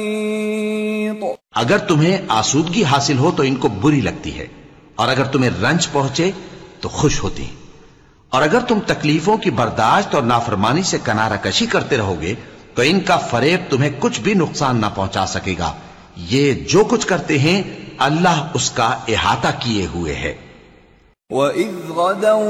अगर तुम्हें आसूदगी हासिल हो तो इनको बुरी लगती है, और अगर तुम्हें रंज पहुंचे तो खुश होती। और अगर तुम तकलीफों की बर्दाश्त और नाफरमानी से किनारा कशी करते रहोगे तो इनका फरेब तुम्हें कुछ भी नुकसान ना पहुंचा सकेगा। ये जो कुछ करते हैं अल्लाह उसका इहाता किए हुए है।